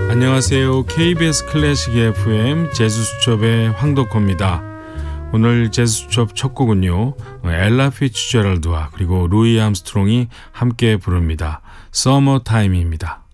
안녕하세요. KBS 클래식 FM 재즈수첩의 황덕호입니다. 오늘 재즈수첩 첫 곡은요, 엘라 피츠제럴드와 그리고 루이 암스트롱이 함께 부릅니다. 서머 타임입니다.